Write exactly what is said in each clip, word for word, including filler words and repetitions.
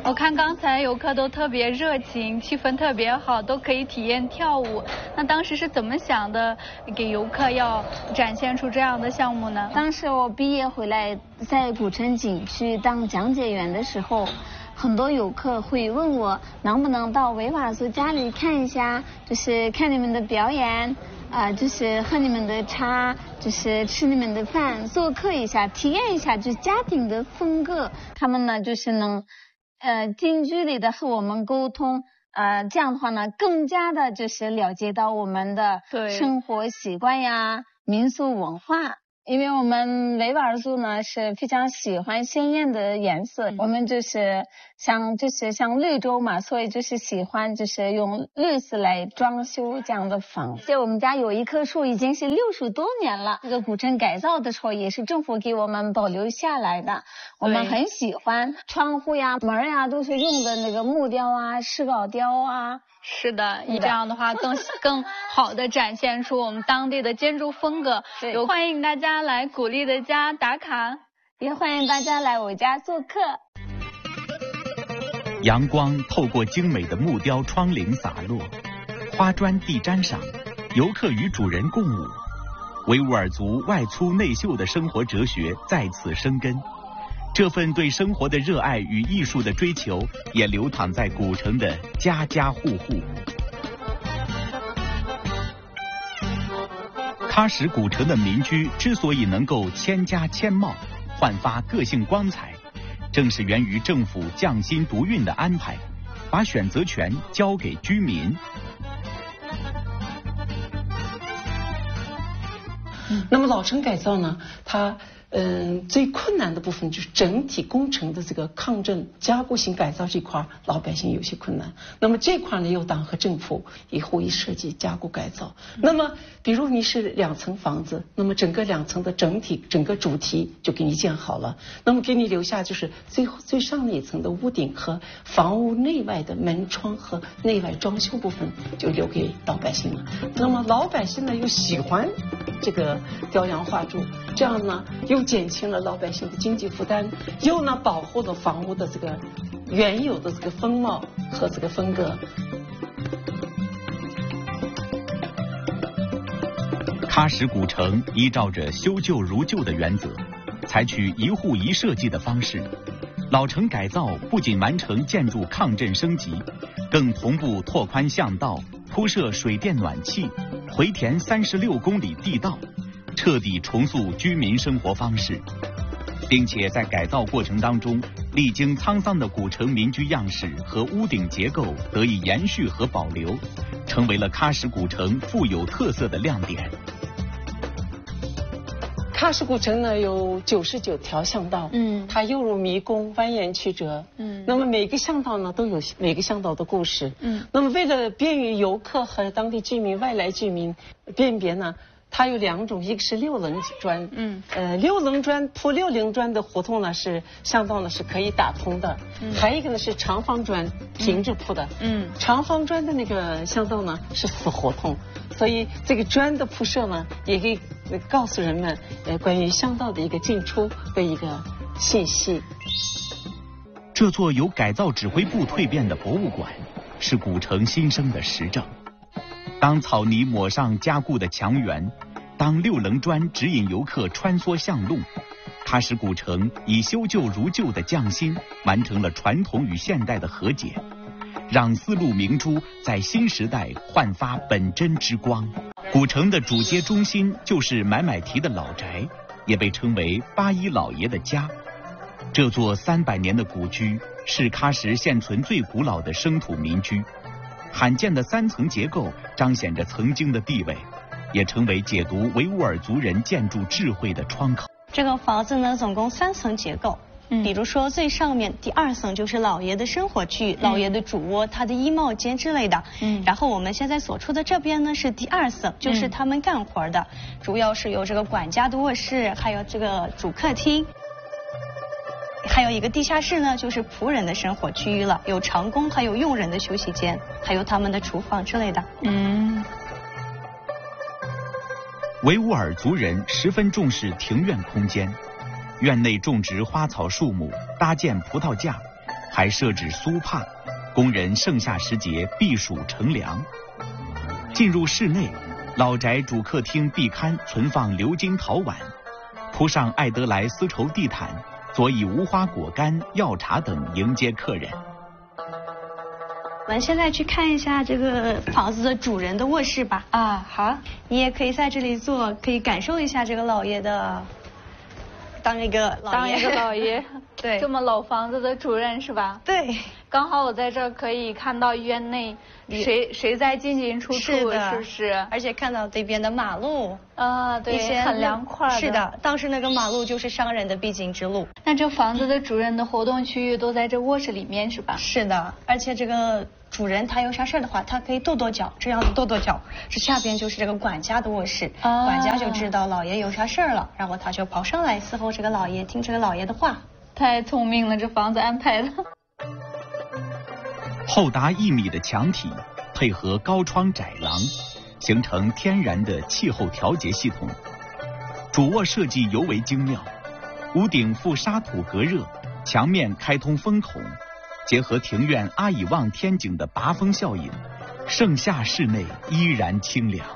我看刚才游客都特别热情，气氛特别好，都可以体验跳舞。那当时是怎么想的，给游客要展现出这样的项目呢？ 当时我毕业回来，在古城景区当讲解员的时候，很多游客会问我能不能到维吾尔族家里看一下，就是看你们的表演。啊、呃，就是喝你们的茶，就是吃你们的饭，做客一下，体验一下，就是家庭的风格。他们呢，就是能，呃，近距离的和我们沟通，呃，这样的话呢，更加的就是了解到我们的生活习惯呀、民俗文化。因为我们维吾尔族呢是非常喜欢鲜艳的颜色，嗯、我们就是像就是像绿洲嘛，所以就是喜欢就是用绿色来装修这样的房子。就我们家有一棵树已经是六十多年了，这个古镇改造的时候也是政府给我们保留下来的，我们很喜欢。窗户呀、门呀都是用的那个木雕啊、石膏雕啊。 是的，你这样的话更更好的展现出我们当地的建筑风格。有欢迎大家来古丽的家打卡， 也欢迎大家来我家做客。 阳光透过精美的木雕窗棂洒落，花砖地毡上，游客与主人共舞。维吾尔族外粗内秀的生活哲学再次生根。这份对生活的热爱与艺术的追求，也流淌在古城的家家户户。喀什古城的民居之所以能够千家千貌，焕发个性光彩，正是源于政府匠心独运的安排，把选择权交给居民。 那么老城改造呢，它嗯，最困难的部分就是整体工程的这个抗震加固性改造这块，老百姓有些困难。那么这块呢，由党和政府以互一设计加固改造。那么，比如你是两层房子，那么整个两层的整体整个主题就给你建好了，那么给你留下就是最后最上那一层的屋顶和房屋内外的门窗和内外装修部分就留给老百姓了。那么老百姓呢又喜欢这个雕梁画柱，这样呢又减轻了老百姓的经济负担，又呢保护了房屋的这个原有的这个风貌和这个风格。 喀什古城依照着修旧如旧的原则，采取一户一设计的方式，老城改造不仅完成建筑抗震升级，更同步拓宽巷道，铺设水电暖气，回填三十六公里地道，彻底重塑居民生活方式，并且在改造过程当中，历经沧桑的古城民居样式和屋顶结构得以延续和保留，成为了喀什古城富有特色的亮点。 喀什古城呢有九十九条巷道，嗯，它犹如迷宫，蜿蜒曲折，嗯，那么每个巷道呢都有每个巷道的故事，嗯，那么为了便于游客和当地居民、外来居民辨别呢，它有两种，一个是六棱砖，嗯，呃，六棱砖铺六棱砖的胡同呢是巷道呢是可以打通的，嗯，还有一个呢是长方砖平着铺的，嗯，长方砖的那个巷道呢是死胡同，所以这个砖的铺设呢也可以告诉人们呃关于巷道的一个进出的一个信息。 这座由改造指挥部蜕变的博物馆，是古城新生的实证。当草泥抹上加固的墙垣，当六棱砖指引游客穿梭巷路，喀什古城以修旧如旧的匠心，完成了传统与现代的和解，让丝路明珠在新时代焕发本真之光。古城的主街中心就是买买提的老宅，也被称为八一老爷的家。这座三百年的古居是喀什现存最古老的生土民居，罕见的三层结构彰显着曾经的地位，也成为解读维吾尔族人建筑智慧的窗口。 这个房子呢，总共三层结构。嗯，比如说最上面第二层就是老爷的生活区域，嗯、老爷的主卧、他的衣帽间之类的。嗯，然后我们现在所处的这边呢是第二层，就是他们干活的，嗯、主要是有这个管家的卧室，还有这个主客厅。还有一个地下室呢，就是仆人的生活区域了，有长工，还有佣人的休息间，还有他们的厨房之类的。嗯， 维吾尔族人十分重视庭院空间，院内种植花草树木，搭建葡萄架， 还设置苏帕，供人盛夏时节避暑乘凉。进入室内，老宅主客厅壁龛存放鎏金陶碗，铺上爱德莱丝绸地毯，佐以无花果干、药茶等迎接客人。 我们现在去看一下这个房子的主人的卧室吧。 啊，好， 你也可以在这里坐，可以感受一下这个老爷的，当一个老爷， 当一个老爷， 对， 这么老房子的主人是吧？ 对， 刚好我在这儿可以看到院内谁谁在进进出出， 是的， 是不是？ 而且看到这边的马路啊，对， 一些很凉快的。 是的，当时那个马路就是商人的必经之路。 那这房子的主人的活动区域都在这卧室里面是吧？ 是的，而且这个主人他有啥事的话，他可以跺跺脚，这样子跺跺脚，这下边就是这个管家的卧室，啊、管家就知道老爷有啥事儿了，然后他就跑上来伺候这个老爷，听这个老爷的话。 太聪明了，这房子安排的。 厚达一米的墙体配合高窗窄廊，形成天然的气候调节系统。主卧设计尤为精妙，屋顶附沙土隔热，墙面开通风孔，结合庭院阿以望天井的拔风效应，盛夏室内依然清凉。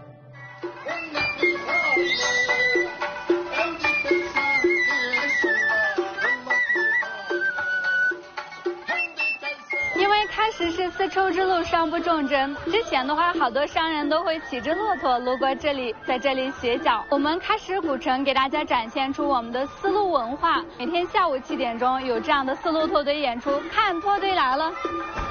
开始是丝绸之路商不重针，之前的话好多商人都会骑着骆驼路过这里，在这里歇脚。我们开始古城给大家展现出我们的丝路文化，每天下午七点钟有这样的丝路驼队演出，看驼队来了。